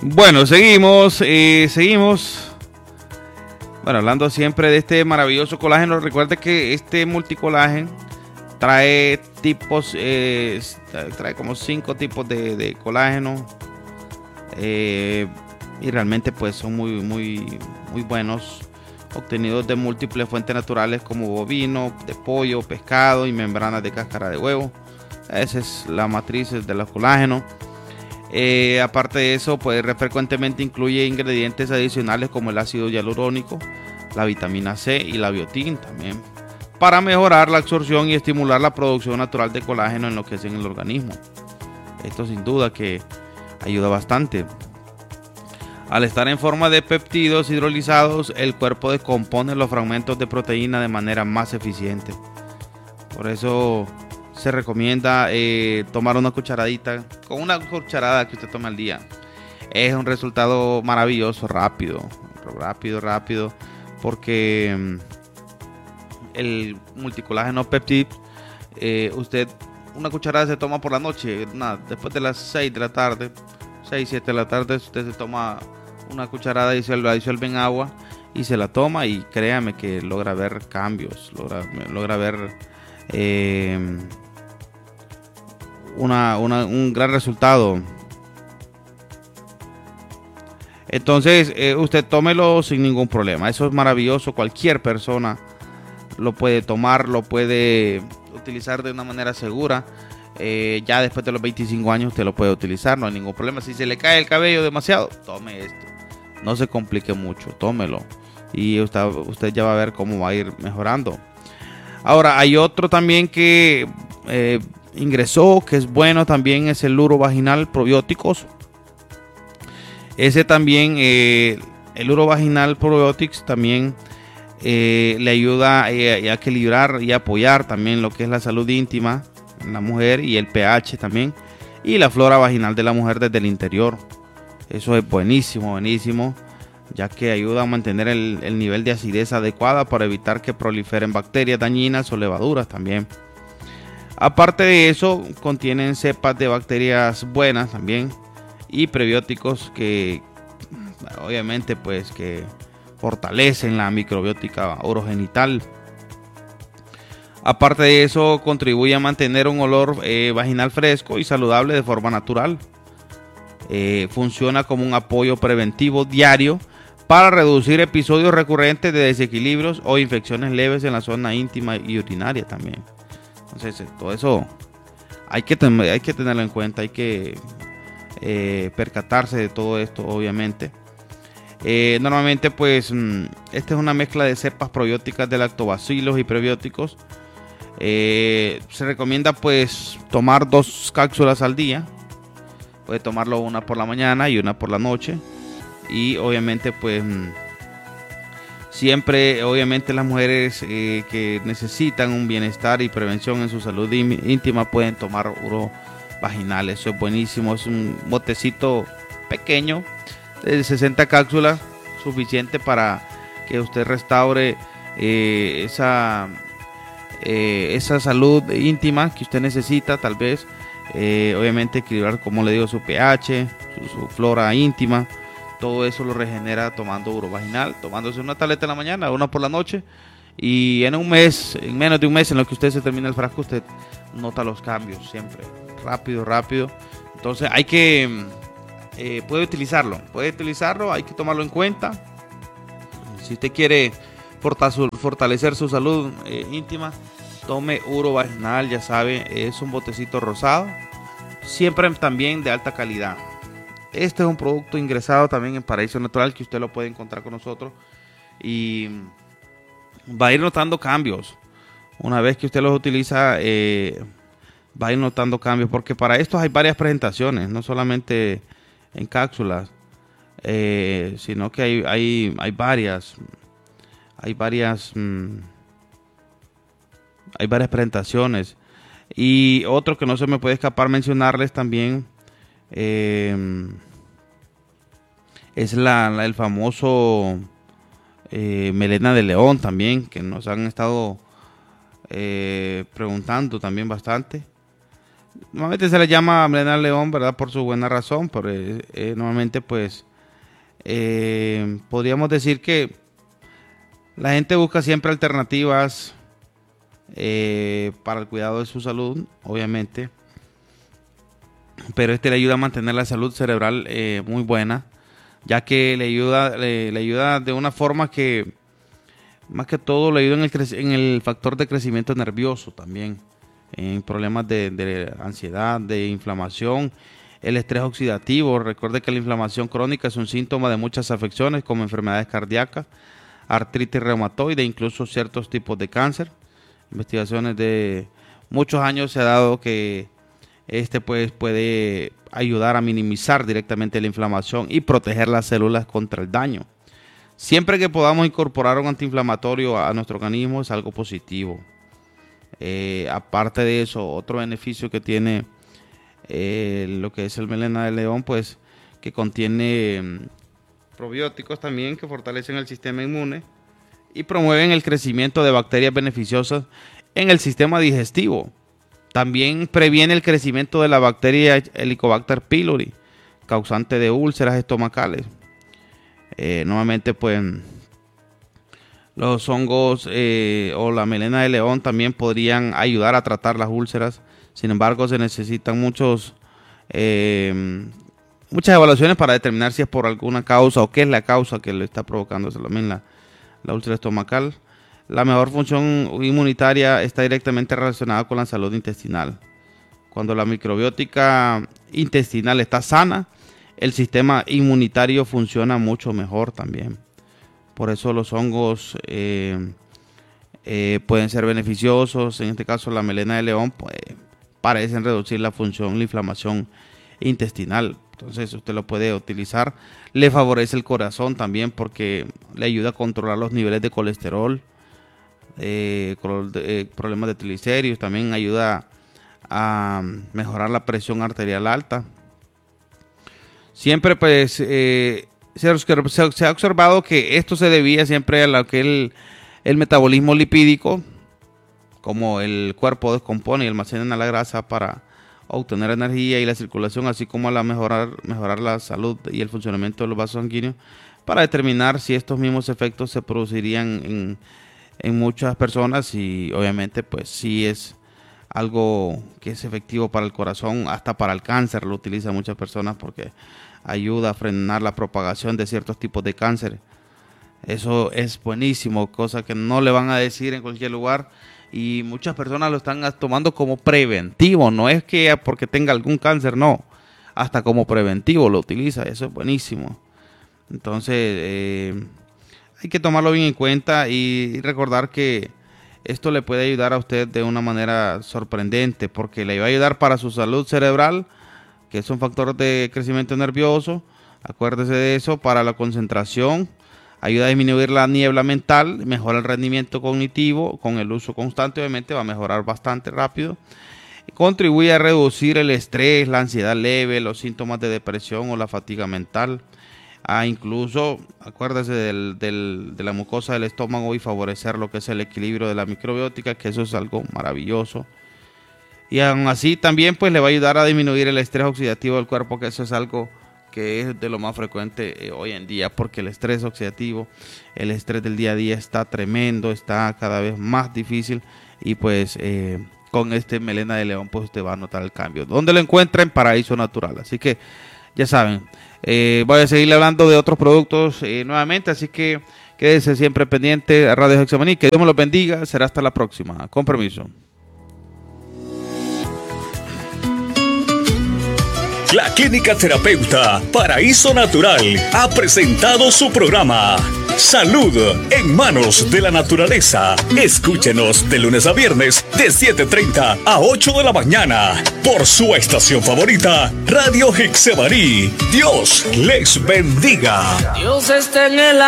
Bueno, seguimos. Bueno, hablando siempre de este maravilloso colágeno. Recuerde que este multicolágeno trae trae como 5 tipos de colágeno. Y realmente pues son muy buenos, obtenidos de múltiples fuentes naturales como bovino, de pollo, pescado y membranas de cáscara de huevo. Esa es la matriz de los colágenos. Aparte de eso, pues frecuentemente incluye ingredientes adicionales como el ácido hialurónico, la vitamina C y la biotina también, para mejorar la absorción y estimular la producción natural de colágeno en lo que es en el organismo. Esto sin duda que ayuda bastante. Al estar en forma de péptidos hidrolizados, el cuerpo descompone los fragmentos de proteína de manera más eficiente. Por eso se recomienda tomar una cucharadita, con una cucharada que usted tome al día. Es un resultado maravilloso, rápido, porque el multicolágeno peptid, usted una cucharada se toma por la noche, después de las 6 de la tarde, 6, 7 de la tarde, usted se toma una cucharada y se la disuelve en agua y se la toma, y créame que logra ver cambios, logra ver un gran resultado. Entonces usted tómelo sin ningún problema, eso es maravilloso. Cualquier persona lo puede tomar, lo puede utilizar de una manera segura. Ya después de los 25 años usted lo puede utilizar, no hay ningún problema. Si se le cae el cabello demasiado, tome esto, no se complique mucho, tómelo y usted ya va a ver cómo va a ir mejorando. Ahora hay otro también que ingresó, que es bueno también, es el urovaginal probióticos. Ese también, el urovaginal probiotics también le ayuda a equilibrar y apoyar también lo que es la salud íntima en la mujer, y el pH también, y la flora vaginal de la mujer desde el interior. Eso es buenísimo, ya que ayuda a mantener el nivel de acidez adecuada para evitar que proliferen bacterias dañinas o levaduras también. Aparte de eso, contienen cepas de bacterias buenas también y prebióticos que obviamente pues que fortalecen la microbiótica urogenital. Aparte de eso, contribuye a mantener un olor vaginal fresco y saludable de forma natural. Funciona como un apoyo preventivo diario para reducir episodios recurrentes de desequilibrios o infecciones leves en la zona íntima y urinaria también. Entonces, todo eso hay que tenerlo en cuenta, hay que percatarse de todo esto, obviamente. Normalmente, pues, esta es una mezcla de cepas probióticas de lactobacilos y prebióticos. Se recomienda, pues, tomar 2 cápsulas al día. Puede tomarlo una por la mañana y una por la noche. Y obviamente, pues, siempre, obviamente, las mujeres que necesitan un bienestar y prevención en su salud íntima pueden tomar urovaginal. Eso es buenísimo. Es un botecito pequeño de 60 cápsulas, suficiente para que usted restaure esa salud íntima que usted necesita, tal vez. Obviamente equilibrar, como le digo, su pH, su flora íntima. Todo eso lo regenera tomando urovaginal, tomándose una tableta en la mañana, una por la noche, y en menos de un mes en lo que usted se termina el frasco, usted nota los cambios siempre, rápido. Entonces hay que puede utilizarlo, hay que tomarlo en cuenta. Si usted quiere fortalecer su salud íntima, tome urovaginal, ya sabe, es un botecito rosado, siempre también de alta calidad. Este es un producto ingresado también en Paraíso Natural, que usted lo puede encontrar con nosotros y va a ir notando cambios. Una vez que usted los utiliza, va a ir notando cambios, porque para esto hay varias presentaciones, no solamente en cápsulas, sino que hay varias presentaciones. Y otro que no se me puede escapar mencionarles también es el famoso melena de león también, que nos han estado preguntando también bastante. Normalmente se le llama melena de león, ¿verdad? Por su buena razón, pero normalmente pues podríamos decir que la gente busca siempre alternativas para el cuidado de su salud, obviamente, pero le ayuda a mantener la salud cerebral muy buena, ya que le ayuda de una forma que más que todo le ayuda en el factor de crecimiento nervioso también, en problemas de ansiedad, de inflamación, el estrés oxidativo. Recuerde que la inflamación crónica es un síntoma de muchas afecciones como enfermedades cardíacas, artritis reumatoide, incluso ciertos tipos de cáncer. Investigaciones de muchos años se ha dado que pues puede ayudar a minimizar directamente la inflamación y proteger las células contra el daño. Siempre que podamos incorporar un antiinflamatorio a nuestro organismo es algo positivo. Aparte de eso, otro beneficio que tiene lo que es el melena de león, pues que contiene probióticos también que fortalecen el sistema inmune y promueven el crecimiento de bacterias beneficiosas en el sistema digestivo. También previene el crecimiento de la bacteria Helicobacter pylori, causante de úlceras estomacales. Nuevamente, pues, los hongos o la melena de león también podrían ayudar a tratar las úlceras. Sin embargo, se necesitan muchas evaluaciones para determinar si es por alguna causa o qué es la causa que le está provocando también la úlcera estomacal. La mejor función inmunitaria está directamente relacionada con la salud intestinal. Cuando la microbiótica intestinal está sana, el sistema inmunitario funciona mucho mejor también. Por eso los hongos pueden ser beneficiosos. En este caso, la melena de león pues, parecen reducir la inflamación intestinal. Entonces usted lo puede utilizar. Le favorece el corazón también porque le ayuda a controlar los niveles de colesterol, problemas de triglicéridos. También ayuda a mejorar la presión arterial alta. Siempre pues se ha observado que esto se debía siempre a lo que el metabolismo lipídico, como el cuerpo descompone y almacena la grasa para obtener energía y la circulación, así como a mejorar la salud y el funcionamiento de los vasos sanguíneos, para determinar si estos mismos efectos se producirían en muchas personas. Y obviamente pues sí es algo que es efectivo para el corazón, hasta para el cáncer lo utilizan muchas personas porque ayuda a frenar la propagación de ciertos tipos de cáncer. Eso es buenísimo, cosa que no le van a decir en cualquier lugar. Y muchas personas lo están tomando como preventivo. No es que porque tenga algún cáncer, no. Hasta como preventivo lo utiliza. Eso es buenísimo. Entonces, hay que tomarlo bien en cuenta y recordar que esto le puede ayudar a usted de una manera sorprendente, porque le va a ayudar para su salud cerebral, que es un factor de crecimiento nervioso. Acuérdese de eso. Para la concentración, ayuda a disminuir la niebla mental, mejora el rendimiento cognitivo con el uso constante, obviamente va a mejorar bastante rápido. Contribuye a reducir el estrés, la ansiedad leve, los síntomas de depresión o la fatiga mental. Incluso, acuérdese de la mucosa del estómago y favorecer lo que es el equilibrio de la microbiótica, que eso es algo maravilloso. Y aún así también pues le va a ayudar a disminuir el estrés oxidativo del cuerpo, que eso es algo que es de lo más frecuente hoy en día, porque el estrés oxidativo, el estrés del día a día está tremendo, está cada vez más difícil, y pues con este melena de león pues usted va a notar el cambio. ¿Dónde lo encuentra? En Paraíso Natural. Así que ya saben, voy a seguirle hablando de otros productos nuevamente, así que quédese siempre pendiente a Radio Hexamaní. Que Dios me los bendiga, será hasta la próxima. Con permiso. La Clínica Terapeuta Paraíso Natural ha presentado su programa Salud en Manos de la Naturaleza. Escúchenos de lunes a viernes de 7:30 a 8 de la mañana por su estación favorita, Radio Hexamaní. Dios les bendiga. Dios está en el